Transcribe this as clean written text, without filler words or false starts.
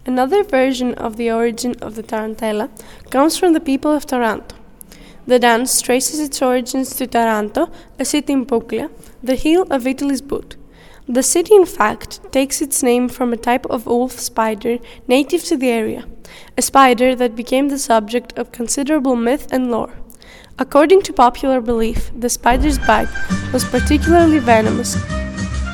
Another version of the origin of the tarantella comes from the people of Taranto. The dance traces its origins to Taranto, a city in Puglia, the heel of Italy's boot. The city, in fact, takes its name from a type of wolf spider native to the area, a spider that became the subject of considerable myth and lore. According to popular belief, the spider's bite was particularly venomous